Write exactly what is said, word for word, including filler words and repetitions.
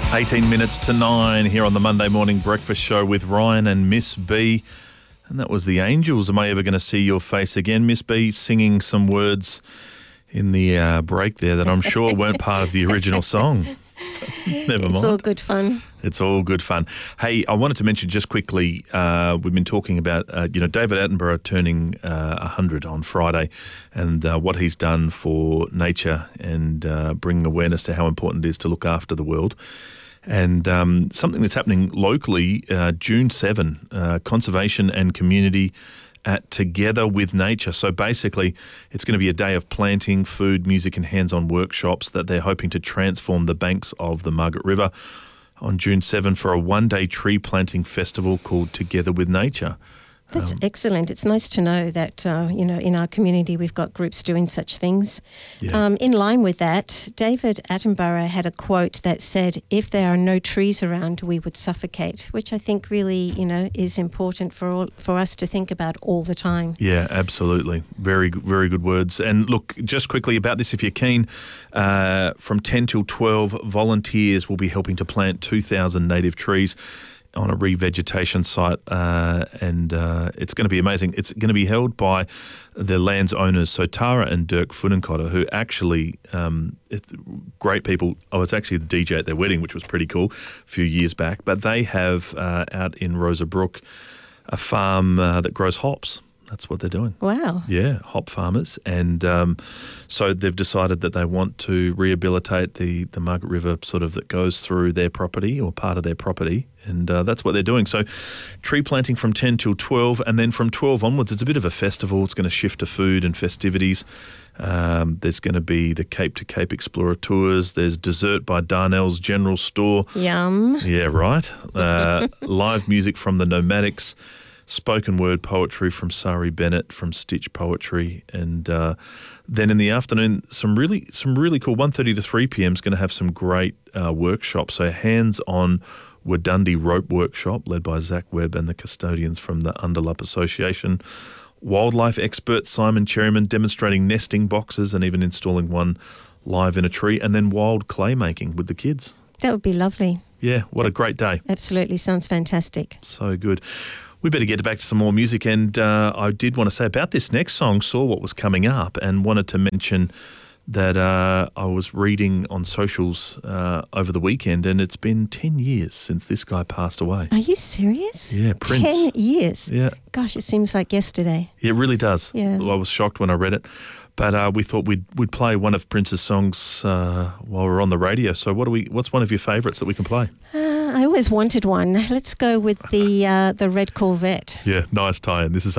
eighteen minutes to nine here on the Monday Morning Breakfast Show with Ryan and Miss B. And that was the Angels. Am I ever going to see your face again, Miss B, singing some words in the uh, break there that I'm sure weren't part of the original song. Never mind. It's all good fun. It's all good fun. Hey, I wanted to mention just quickly, uh, we've been talking about, uh, you know, David Attenborough turning uh, one hundred on Friday and uh, what he's done for nature and uh, bringing awareness to how important it is to look after the world. And um, something that's happening locally, uh, June seventh, uh, Conservation and Community at Together with Nature. So basically, it's going to be a day of planting, food, music and hands-on workshops that they're hoping to transform the banks of the Margaret River on June seventh for a one-day tree planting festival called Together with Nature. That's Um, excellent. It's nice to know that, uh, you know, in our community we've got groups doing such things. Yeah. Um, in line with that, David Attenborough had a quote that said, if there are no trees around, we would suffocate, which I think really, you know, is important for all, for us to think about all the time. Yeah, absolutely. Very, very good words. And look, just quickly about this, if you're keen, uh, from ten till twelve, volunteers will be helping to plant two thousand native trees on a revegetation site, uh, and uh, it's going to be amazing. It's going to be held by the land's owners, so Tara and Dirk Funnenkotter, who actually, um, it's great people. I was actually the D J at their wedding, which was pretty cool a few years back, but they have uh, out in Rosa Brook a farm uh, that grows hops. That's what they're doing. Wow. Yeah, hop farmers. And um, so they've decided that they want to rehabilitate the, the Margaret River sort of that goes through their property or part of their property. And uh, that's what they're doing. So tree planting from ten till twelve, and then from twelve onwards, it's a bit of a festival. It's going to shift to food and festivities. Um, there's going to be the Cape to Cape Explorer tours. There's dessert by Darnell's General Store. Yum. Yeah, right. Uh, live music from the Nomadics. Spoken word poetry from Sari Bennett from Stitch Poetry, and uh, then in the afternoon, some really, some really cool. one thirty to three p.m. is going to have some great uh, workshops. So hands-on Wadundy rope workshop led by Zach Webb and the custodians from the Underlup Association. Wildlife expert Simon Cherryman demonstrating nesting boxes and even installing one live in a tree, and then wild clay making with the kids. That would be lovely. Yeah, what a great day. Absolutely. Sounds fantastic. So good. We better get back to some more music, and uh, I did want to say about this next song, saw what was coming up, and wanted to mention that uh, I was reading on socials uh, over the weekend, and it's been ten years since this guy passed away. Are you serious? Yeah, Prince. Ten years? Yeah. Gosh, it seems like yesterday. It really does. Yeah. I was shocked when I read it. But uh, we thought we'd we'd play one of Prince's songs uh, while we're on the radio. So what do we? What's one of your favourites that we can play? Uh, I always wanted one. Let's go with the uh, the Red Corvette. Yeah, nice tie-in. This is